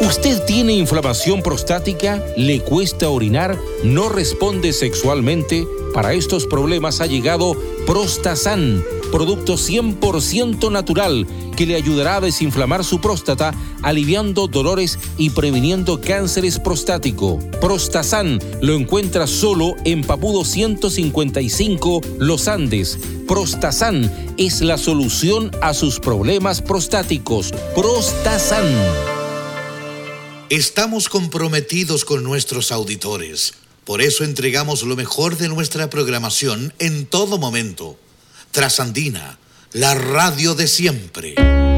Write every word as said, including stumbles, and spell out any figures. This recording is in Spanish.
¿Usted tiene inflamación prostática? ¿Le cuesta orinar? ¿No responde sexualmente? Para estos problemas ha llegado Prostasan, producto cien por ciento natural que le ayudará a desinflamar su próstata, aliviando dolores y previniendo cánceres prostático. Prostasan lo encuentra solo en Papudo ciento cincuenta y cinco, Los Andes. Prostasan es la solución a sus problemas prostáticos. Prostasan. Estamos comprometidos con nuestros auditores. Por eso entregamos lo mejor de nuestra programación en todo momento. Trasandina, la radio de siempre.